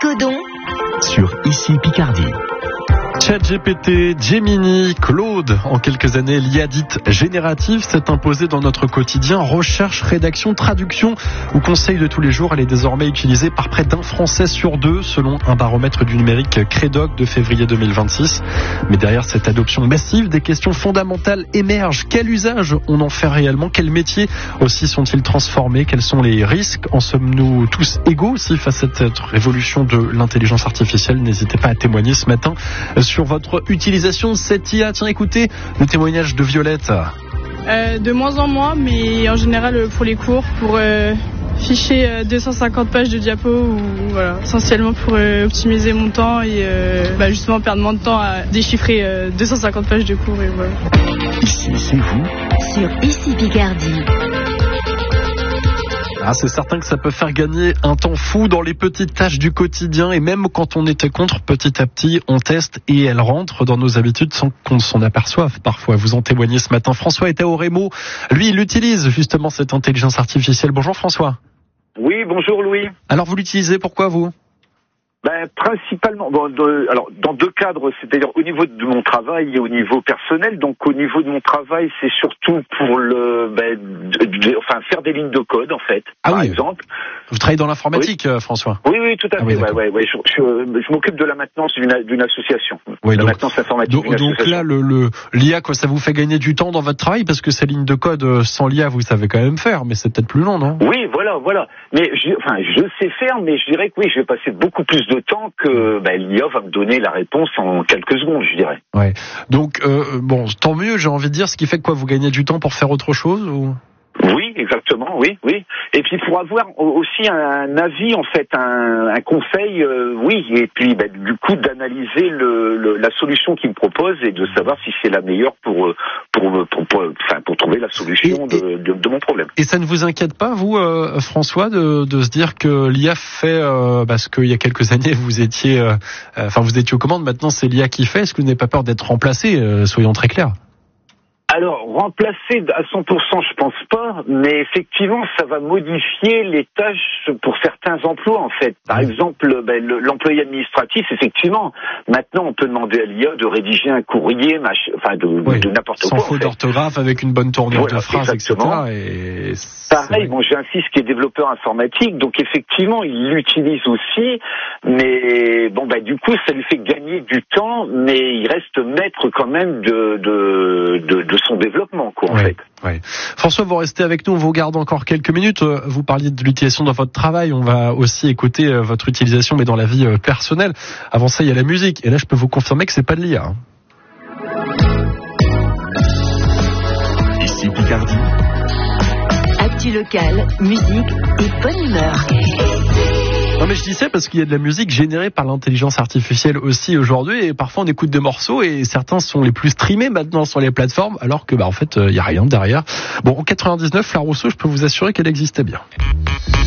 Codon sur Ici Picardie. ChatGPT, Gemini, Claude, en quelques années, l'IA dite générative s'est imposée dans notre quotidien. Recherche, rédaction, traduction ou conseil de tous les jours, elle est désormais utilisée par près d'un Français sur deux, selon un baromètre du numérique Credoc de février 2026. Mais derrière cette adoption massive, des questions fondamentales émergent. Quel usage on en fait réellement? Quels métiers aussi sont-ils transformés? Quels sont les risques? En sommes-nous tous égaux aussi face à cette révolution de l'intelligence artificielle? N'hésitez pas à témoigner ce matin sur votre utilisation de cette IA. Tiens, écoutez le témoignage de Violette. De moins en moins, mais en général pour les cours, pour ficher 250 pages de diapo, ou voilà, essentiellement pour optimiser mon temps et justement perdre moins de temps à déchiffrer 250 pages de cours. Et voilà. Ici, c'est vous. sur Ici Picardie. C'est certain que ça peut faire gagner un temps fou dans les petites tâches du quotidien, et même quand on était contre, petit à petit, on teste et elle rentre dans nos habitudes sans qu'on s'en aperçoive parfois. Vous en témoignez ce matin. François était au Rémo. Lui, il utilise justement cette intelligence artificielle. Bonjour François. Oui, bonjour Louis. Alors vous l'utilisez, pourquoi vous? Principalement, alors dans deux cadres, c'est-à-dire au niveau de mon travail et au niveau personnel. Donc au niveau de mon travail, c'est surtout pour faire des lignes de code en fait, par exemple. Vous travaillez dans l'informatique, oui. François? Oui, tout à fait. Ouais. Je m'occupe de la maintenance d'une association. Oui, la maintenance informatique d'une association. Donc là, l'IA, ça vous fait gagner du temps dans votre travail, parce que ces lignes de code sans l'IA, vous savez quand même faire, mais c'est peut-être plus long, non? Oui, voilà. Mais je sais faire, mais je dirais que oui, je vais passer beaucoup plus de temps que l'IA va me donner la réponse en quelques secondes, je dirais. Ouais. Donc tant mieux, j'ai envie de dire. Ce qui fait que quoi, vous gagnez du temps pour faire autre chose ou? Oui, exactement, oui. Et puis pour avoir aussi un avis, en fait, un conseil, oui. Et puis du coup d'analyser la solution qu'il me propose et de savoir si c'est la meilleure pour trouver la solution de mon problème. Et ça ne vous inquiète pas, vous, François, de se dire que l'IA fait parce qu'il y a quelques années vous étiez aux commandes, maintenant c'est l'IA qui fait. Est-ce que vous n'avez pas peur d'être remplacé? Soyons très clairs. Alors, remplacer à 100%, je pense pas, mais effectivement, ça va modifier les tâches pour certains emplois, en fait. Par exemple, l'employé administratif, effectivement. Maintenant, on peut demander à l'IA de rédiger un courrier, de n'importe quoi. Sans faute d'orthographe, avec une bonne tournure de phrase, exactement. Etc. Pareil, j'ai un fils qui est développeur informatique, donc effectivement, il l'utilise aussi, mais du coup, ça lui fait gagner du temps, mais il reste maître quand même de son développement, en fait. Ouais. François, vous restez avec nous, on vous garde encore quelques minutes. Vous parliez de l'utilisation dans votre travail, on va aussi écouter votre utilisation, mais dans la vie personnelle. Avant ça, il y a la musique, et là, je peux vous confirmer que c'est pas de l'IA. Ici Picardie. Actu locale, musique et bonne humeur. Non, mais je dis ça parce qu'il y a de la musique générée par l'intelligence artificielle aussi aujourd'hui, et parfois on écoute des morceaux et certains sont les plus streamés maintenant sur les plateformes, alors que en fait il y a rien derrière. En 99, la Rousseau, je peux vous assurer qu'elle existait bien.